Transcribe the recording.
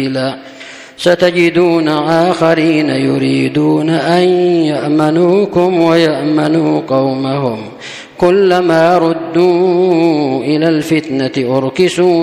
ستجدون آخرين يريدون أن يأمنوكم ويأمنوا قومهم كلما ردوا إلى الفتنة أركسوا